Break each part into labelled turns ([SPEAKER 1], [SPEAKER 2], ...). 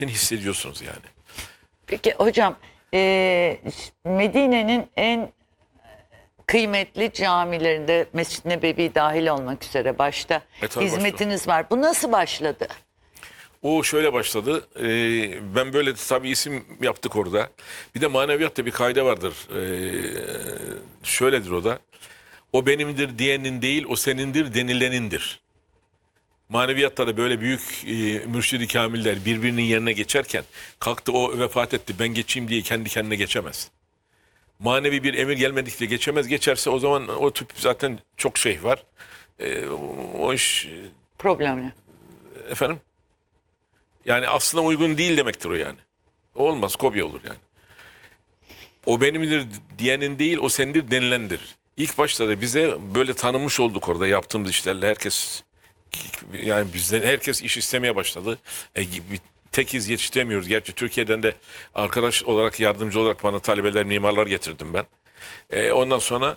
[SPEAKER 1] hissediyorsunuz yani.
[SPEAKER 2] Peki hocam, Medine'nin en kıymetli camilerinde Mescid-i Nebevi dahil olmak üzere başta
[SPEAKER 1] Tabii
[SPEAKER 2] hizmetiniz var. Bu nasıl başladı?
[SPEAKER 1] O şöyle başladı. Ben böyle tabii isim yaptık orada. Bir de maneviyatta bir kaide vardır. Şöyledir o da. O benimdir diyenin değil, o senindir denilenindir. Maneviyatta da böyle büyük mürşid-i kamiller birbirinin yerine geçerken kalktı o vefat etti ben geçeyim diye kendi kendine geçemez. Manevi bir emir gelmedikçe geçemez. Geçerse o zaman o tip zaten çok şey var. O iş
[SPEAKER 2] Problemli.
[SPEAKER 1] efendim yani aslına uygun değil demektir o yani. O olmaz, kopya olur yani. O benimdir diyenin değil, o senindir denilendir. İlk başta da bize böyle tanınmış olduk orada yaptığımız işlerle herkes yani bizden herkes iş istemeye başladı. Tekiz yetiştiremiyoruz. Gerçi Türkiye'den de arkadaş olarak yardımcı olarak bana talebeler, mimarlar getirdim ben. Ondan sonra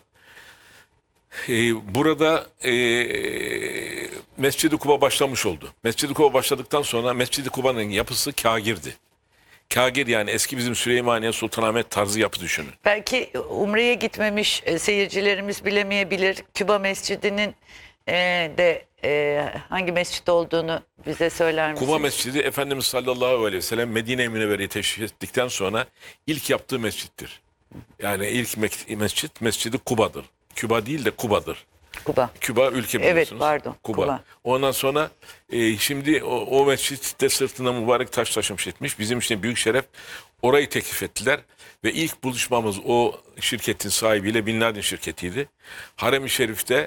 [SPEAKER 1] burada Mescid-i Kuba başlamış oldu. Mescid-i Kuba başladıktan sonra Mescid-i Kuba'nın yapısı kagirdi. Kagir yani eski bizim Süleymaniye Sultanahmet tarzı yapı düşünün.
[SPEAKER 2] Belki Umre'ye gitmemiş seyircilerimiz bilemeyebilir. Küba Mescidi'nin hangi mescit olduğunu bize söyler misiniz?
[SPEAKER 1] Kuba Mescidi Efendimiz sallallahu aleyhi ve sellem Medine-i Münevvere'yi teşrif ettikten sonra ilk yaptığı mescittir. Yani ilk mescit Mescid-i Kuba'dır. Küba değil de Kuba'dır.
[SPEAKER 2] Kuba.
[SPEAKER 1] Küba ülke biliyorsunuz.
[SPEAKER 2] Evet, pardon. Kuba.
[SPEAKER 1] Ondan sonra şimdi o mescitte sırtına mübarek taş taşımış etmiş. Bizim için büyük şeref orayı teklif ettiler. Ve ilk buluşmamız o şirketin sahibiyle Bin Laden şirketiydi. Harem-i Şerif'te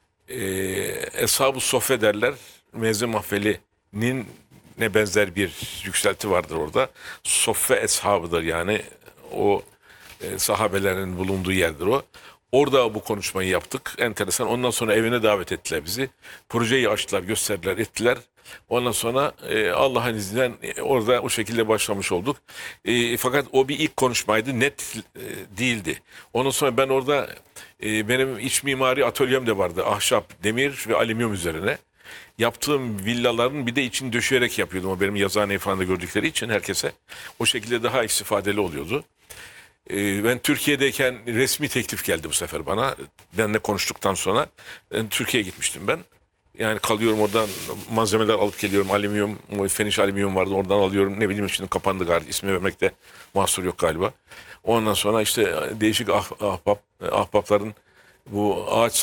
[SPEAKER 1] Eshab-ı Soffe derler. Mezun Mahfeli'nin ne benzer bir yükselti vardır orada. Soffe eshabıdır yani o sahabelerin bulunduğu yerdir o. Orada bu konuşmayı yaptık. Enteresan. Ondan sonra evine davet ettiler bizi. Projeyi açtılar, gösterdiler, ettiler. Ondan sonra Allah'ın izniyle orada o şekilde başlamış olduk. Fakat o bir ilk konuşmaydı. Net değildi. Ondan sonra ben orada benim iç mimari atölyem de vardı. Ahşap, demir ve alüminyum üzerine. Yaptığım villaların bir de içini döşeyerek yapıyordum. O benim yazıhaneyi falan da gördükleri için herkese. O şekilde daha istifadeli oluyordu. Ben Türkiye'deyken resmi teklif geldi bu sefer bana. Benle konuştuktan sonra Türkiye'ye gitmiştim ben. Yani kalıyorum oradan malzemeler alıp geliyorum. Alüminyum, feniş alüminyum vardı oradan alıyorum. Ne bileyim şimdi kapandı galiba. İsmi vermekte mahsur yok galiba. Ondan sonra işte değişik ahbapların bu ağaç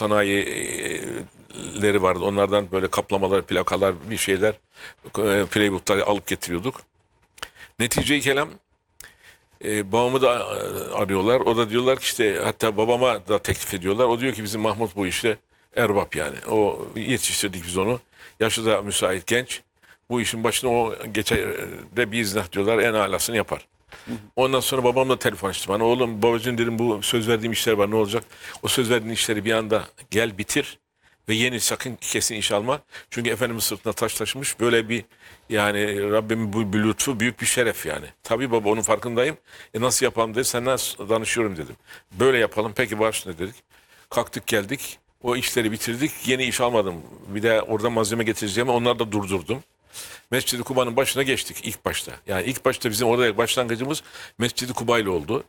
[SPEAKER 1] sanayileri vardı. Onlardan böyle kaplamalar, plakalar bir şeyler playbook'ları alıp getiriyorduk. Netice-i kelam babamı da arıyorlar. O da diyorlar ki işte hatta babama da teklif ediyorlar. O diyor ki bizim Mahmut bu işte erbap yani. O yetiştirdik biz onu. Yaşı da müsait genç. Bu işin başına o geçer de bir iznah diyorlar. En alasını yapar. Ondan sonra babamla telefon açtı bana. Oğlum babacığım dedim bu söz verdiğim işler var ne olacak? O söz verdiğin işleri bir anda gel bitir. Ve yeni sakın kesin iş alma. Çünkü Efendimiz sırtına taş taşımış. Böyle bir yani Rabbimin bu bir lütfu büyük bir şeref yani. Tabii baba onun farkındayım. Nasıl yapalım dedi. Senden danışıyorum dedim. Böyle yapalım. Peki başla dedik. Kalktık geldik. O işleri bitirdik. Yeni iş almadım. Bir de orada malzeme getireceğim. Onları da durdurdum. Mescid-i Kuba'nın başına geçtik ilk başta. Yani ilk başta bizim orada başlangıcımız Mescid-i Kuba ile oldu.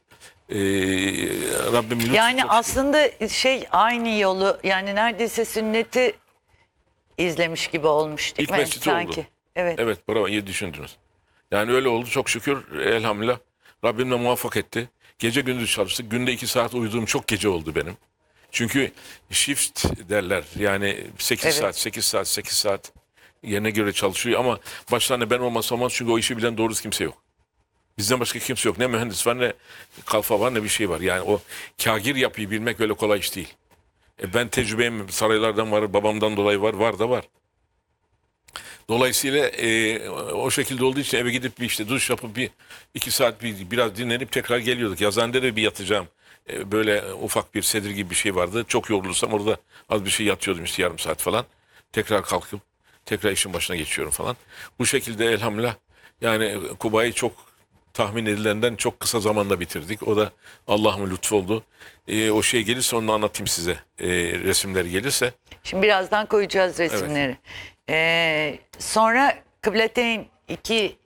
[SPEAKER 1] Rabbim
[SPEAKER 2] yani aslında aynı yolu yani neredeyse sünneti izlemiş gibi olmuş değil
[SPEAKER 1] İlk
[SPEAKER 2] mi?
[SPEAKER 1] mescidi
[SPEAKER 2] Sanki.
[SPEAKER 1] oldu.
[SPEAKER 2] Evet.
[SPEAKER 1] Evet bravo iyi düşündünüz. Yani öyle oldu çok şükür elhamdülillah. Rabbim de muvaffak etti. Gece gündüz çalıştık. Günde 2 saat uyuduğum çok gece oldu benim. Çünkü shift derler yani 8
[SPEAKER 2] Evet.
[SPEAKER 1] saat 8 saat 8 saat yerine göre çalışıyor ama başlarında ben olmazsa olmaz çünkü o işi bilen doğrusu kimse yok. Bizden başka kimse yok. Ne mühendis var ne kalfa var ne bir şey var. Yani o kagir yapıyı bilmek öyle kolay iş değil. Ben tecrübem saraylardan var, babamdan dolayı var da var. Dolayısıyla o şekilde olduğu için eve gidip bir işte duş yapıp bir 2 saat biraz dinlenip tekrar geliyorduk. Yazıhanede de bir yatacağım. Böyle ufak bir sedir gibi bir şey vardı. Çok yorulursam orada az bir şey yatıyordum işte yarım saat falan. Tekrar kalkıp tekrar işin başına geçiyorum falan. Bu şekilde elhamdülillah yani Kuba'yı çok tahmin edilenden çok kısa zamanda bitirdik. O da Allah'ın lütfu oldu. O şey gelirse onu anlatayım size. Resimleri gelirse.
[SPEAKER 2] Şimdi birazdan koyacağız resimleri. Sonra Kıbleteyn 2